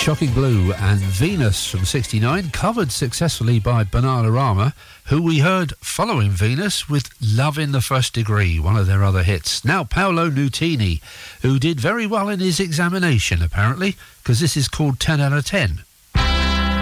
Shocking Blue and Venus from 69, covered successfully by Bananarama, who we heard following Venus with Love in the First Degree, one of their other hits. Now Paolo Nutini, who did very well in his examination apparently, because this is called 10 out of 10.